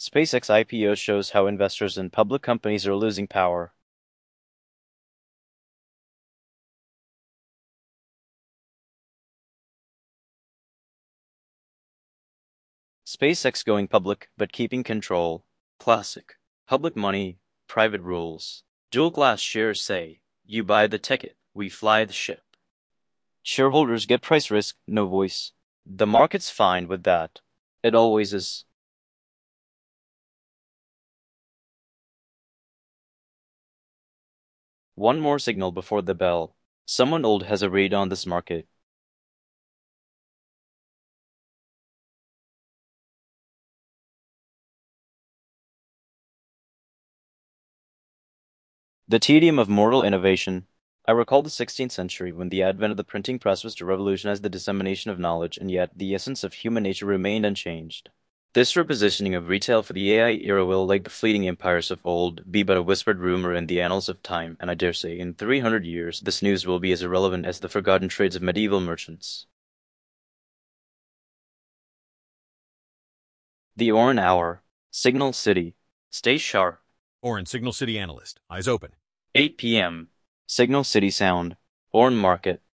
SpaceX IPO shows how investors in public companies are losing power. SpaceX going public but keeping control. Classic. Public money, private rules. Dual class shares say, you buy the ticket, we fly the ship. Shareholders get price risk, no voice. The market's fine with that. It always is. One more signal before the bell. Someone old has a raid on this market. The tedium of mortal innovation. I recall the 16th century when the advent of the printing press was to revolutionize the dissemination of knowledge, and yet the essence of human nature remained unchanged. This repositioning of retail for the AI era will, like the fleeting empires of old, be but a whispered rumor in the annals of time, and I dare say in 300 years this news will be as irrelevant as the forgotten trades of medieval merchants. The Orin Hour. Signal City. Stay sharp. Orin, Signal City analyst. Eyes open. 8 p.m. Signal City Sound. Orin Market.